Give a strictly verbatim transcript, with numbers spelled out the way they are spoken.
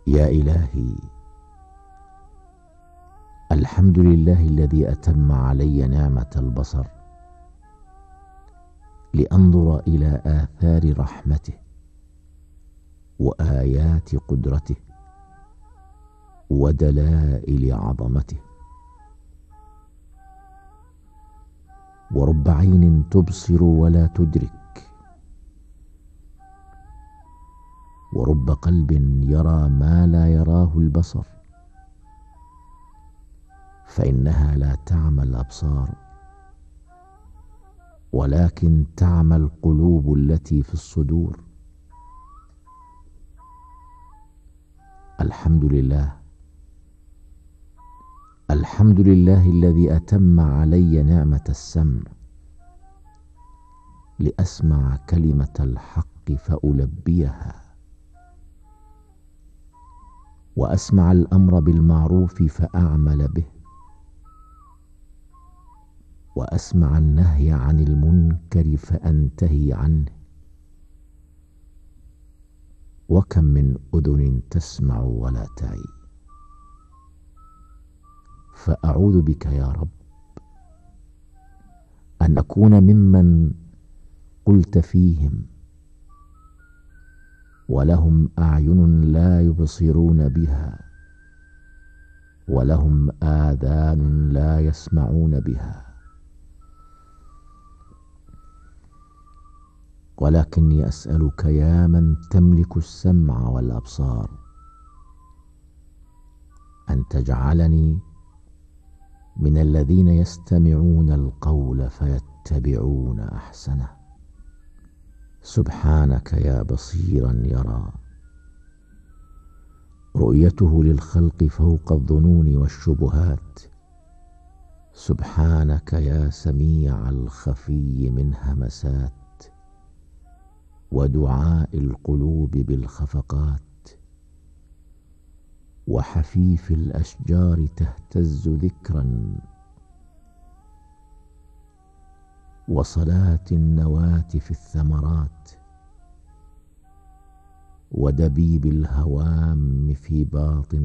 يا إلهي، الحمد لله الذي أتم علي نعمة البصر لأنظر إلى آثار رحمته وآيات قدرته ودلائل عظمته. ورب عين تبصر ولا تدرك، ورب قلب يرى ما لا يراه البصر، فإنها لا تعمى الأبصار ولكن تعمى القلوب التي في الصدور. الحمد لله، الحمد لله الذي أتم علي نعمة السمع لأسمع كلمة الحق فألبيها، وأسمع الأمر بالمعروف فأعمل به، وأسمع النهي عن المنكر فأنتهي عنه. وكم من أذن تسمع ولا تعي، فأعوذ بك يا رب أن أكون ممن قلت فيهم: ولهم أعين لا يبصرون بها، ولهم آذان لا يسمعون بها. ولكني أسألك يا من تملك السمع والأبصار أن تجعلني من الذين يستمعون القول فيتبعون أحسنه. سبحانك يا بصيرا يرى، رؤيته للخلق فوق الظنون والشبهات. سبحانك يا سميع الخفي من همسات ودعاء القلوب بالخفقات، وحفيف الأشجار تهتز ذكرا، وصلاة النواة في الثمرات، ودبيب الهوام في باطن